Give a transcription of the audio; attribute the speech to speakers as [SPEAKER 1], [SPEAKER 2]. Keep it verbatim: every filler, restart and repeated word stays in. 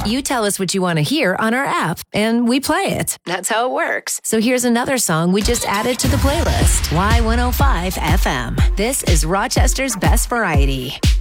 [SPEAKER 1] You tell us what you want to hear on our app, and we play it. That's how it works. So here's another song we just added to the playlist. Y one oh five F M. This is Rochester's Best Variety.